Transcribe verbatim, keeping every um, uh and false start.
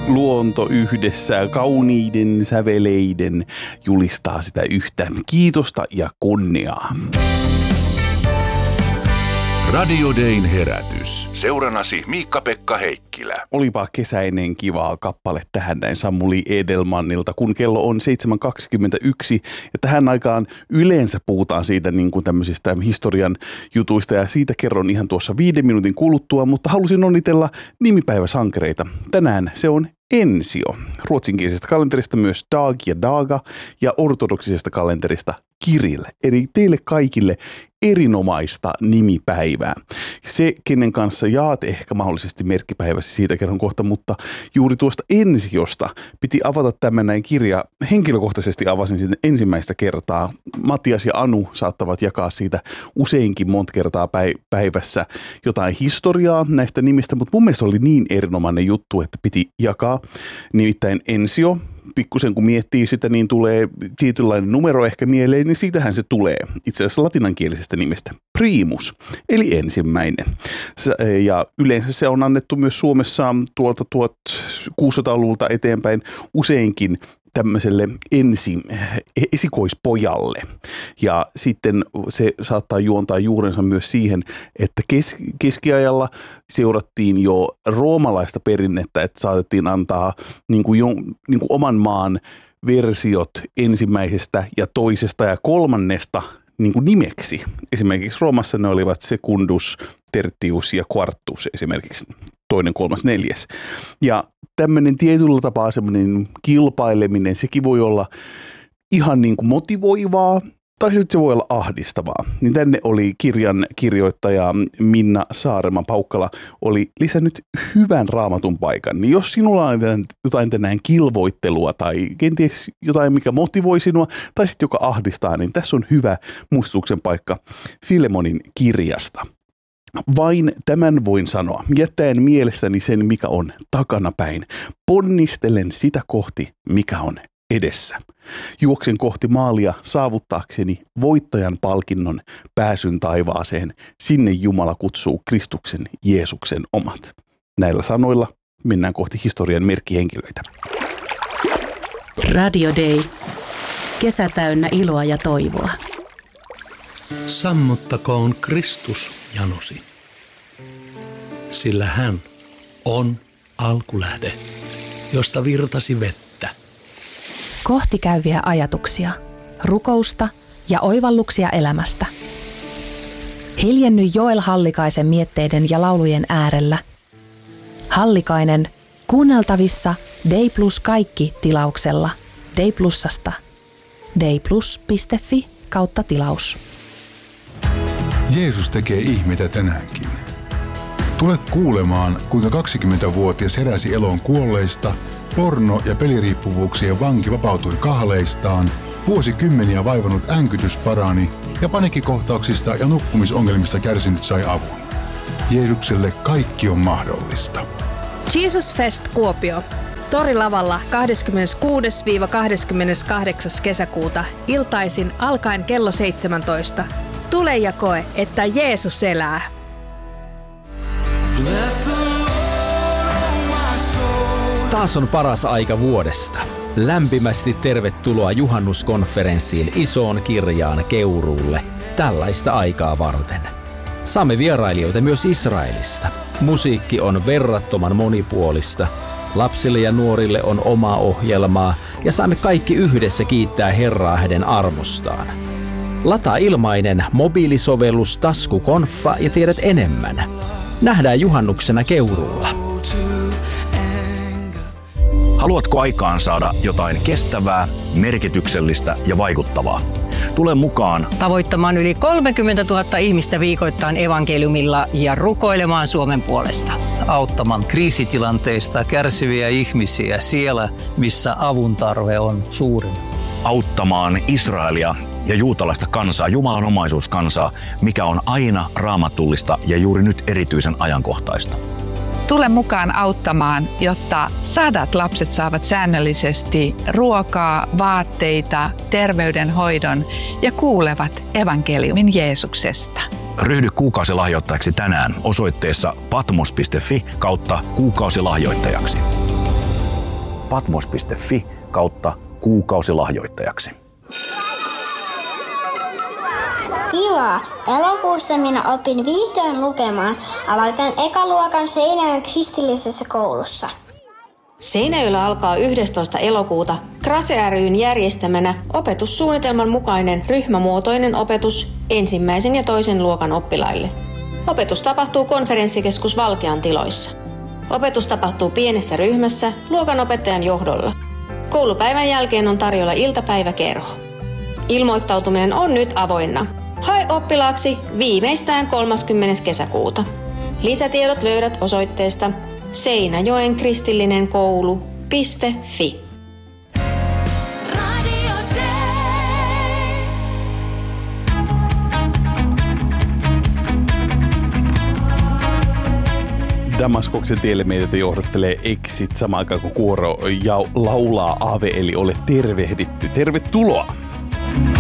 luonto yhdessä kauniiden säveleiden julistaa sitä yhtä kiitosta ja kunniaa. Radio Dayn herätys. Seurannasi Miikka-Pekka Heikkilä. Olipa kesäinen kiva kappale tähän näin Samuli Edelmannilta, kun kello on seitsemän kaksikymmentäyksi ja tähän aikaan yleensä puhutaan siitä niin kuin tämmöisistä historian jutuista ja siitä kerron ihan tuossa viiden minuutin kuluttua, mutta halusin onnitella nimipäiväsankareita. Tänään se on Ensio. Ruotsinkielisestä kalenterista myös Dag ja Daga ja ortodoksisesta kalenterista Kirill. Eli teille kaikille erinomaista nimipäivää. Se, kenen kanssa jaat ehkä mahdollisesti merkkipäiväsi, siitä kerron kohta, mutta juuri tuosta Ensiosta piti avata tämä näin kirja. Henkilökohtaisesti avasin siitä ensimmäistä kertaa. Matias ja Anu saattavat jakaa siitä useinkin monta kertaa päivässä jotain historiaa näistä nimistä, mutta mun mielestä oli niin erinomainen juttu, että piti jakaa. Nimittäin Ensio. Pikkusen kun miettii sitä, niin tulee tietynlainen numero ehkä mieleen, niin siitähän se tulee itse asiassa latinankielisestä nimestä primus, eli ensimmäinen. Ja yleensä se on annettu myös Suomessa tuolta tuhatkuusisataaluvulta eteenpäin useinkin tämmöiselle ensi, esikoispojalle. Ja sitten se saattaa juontaa juurensa myös siihen, että kes, keskiajalla seurattiin jo roomalaista perinnettä, että saatettiin antaa niin kuin jo, niin kuin oman maan versiot ensimmäisestä ja toisesta ja kolmannesta niin kuin nimeksi. Esimerkiksi Roomassa ne olivat Secundus, Tertius ja Quartus esimerkiksi. Toinen, kolmas, neljäs. Ja tämmöinen tietyllä tapaa semmoinen kilpaileminen, sekin voi olla ihan niin kuin motivoivaa, tai sitten se voi olla ahdistavaa. Niin tänne oli kirjan kirjoittaja Minna Saareman-Paukkala oli lisännyt hyvän raamatun paikan. Niin jos sinulla on jotain tänään kilvoittelua tai kenties jotain, mikä motivoi sinua, tai sitten joka ahdistaa, niin tässä on hyvä muistutuksen paikka Filemonin kirjasta. Vain tämän voin sanoa, jättäen mielestäni sen, mikä on takanapäin. Ponnistelen sitä kohti, mikä on edessä. Juoksen kohti maalia saavuttaakseni voittajan palkinnon pääsyn taivaaseen. Sinne Jumala kutsuu Kristuksen Jeesuksen omat. Näillä sanoilla mennään kohti historian merkkihenkilöitä. Radio Day. Kesä täynnä iloa ja toivoa. Sammuttakoon Kristus janosi, sillä hän on alkulähde, josta virtasi vettä. Kohti käyviä ajatuksia, rukousta ja oivalluksia elämästä. Hiljenny Joel Hallikaisen mietteiden ja laulujen äärellä. Hallikainen kuunneltavissa Day Plus kaikki tilauksella Day Plusasta. dayplus piste fi kautta tilaus. Jeesus tekee ihmeitä tänäänkin. Tule kuulemaan, kuinka kaksikymmentävuotias heräsi eloon kuolleista, porno- ja peliriippuvuuksien vanki vapautui kahleistaan, vuosikymmeniä vaivannut änkytys parani ja paniikkikohtauksista ja nukkumisongelmista kärsinyt sai avun. Jeesukselle kaikki on mahdollista. Jesus Fest Kuopio. Torilavalla kahdeskymmeneskuudes kahdeskymmeneskahdeksas kesäkuuta iltaisin alkaen kello seitsemäntoista. Tule ja koe, että Jeesus elää. Taas on paras aika vuodesta. Lämpimästi tervetuloa juhannuskonferenssiin Isoon Kirjaan Keuruulle tällaista aikaa varten. Saamme vierailijoita myös Israelista. Musiikki on verrattoman monipuolista. Lapsille ja nuorille on omaa ohjelmaa ja saamme kaikki yhdessä kiittää Herraa hänen armostaan. Lataa ilmainen mobiilisovellus Taskukonfa ja tiedät enemmän. Nähdään juhannuksena Keuruulla. Haluatko aikaan saada jotain kestävää, merkityksellistä ja vaikuttavaa? Tule mukaan tavoittamaan yli kolmekymmentätuhatta ihmistä viikoittain evankeliumilla ja rukoilemaan Suomen puolesta. Auttamaan kriisitilanteista kärsiviä ihmisiä siellä, missä avun tarve on suurin. Auttamaan Israelia ja juutalaista kansaa, Jumalan omaisuuskansaa, mikä on aina raamatullista ja juuri nyt erityisen ajankohtaista. Tule mukaan auttamaan, jotta sadat lapset saavat säännöllisesti ruokaa, vaatteita, terveydenhoidon ja kuulevat evankeliumin Jeesuksesta. Ryhdy kuukausilahjoittajaksi tänään osoitteessa patmos piste fi kautta kuukausilahjoittajaksi. patmos piste fi kautta kuukausilahjoittajaksi. Kiva! Elokuussa minä opin vihdoin lukemaan. Aloitan ekaluokan Seinäjoen kristillisessä koulussa. Seinäjoella alkaa yhdestoista elokuuta Krase ry:n järjestämänä opetussuunnitelman mukainen ryhmämuotoinen opetus ensimmäisen ja toisen luokan oppilaille. Opetus tapahtuu konferenssikeskus Valkean tiloissa. Opetus tapahtuu pienessä ryhmässä luokanopettajan johdolla. Koulupäivän jälkeen on tarjolla iltapäiväkerho. Ilmoittautuminen on nyt avoinna. Hae oppilaaksi viimeistään kolmaskymmenes kesäkuuta. Lisätiedot löydät osoitteesta seinäjoen kristillinen koulu piste fi. Damaskoksen tielle meitä johdattelee Exit samaan aikaan kun kuoro ja laulaa Ave eli ole tervehditty. Tervetuloa!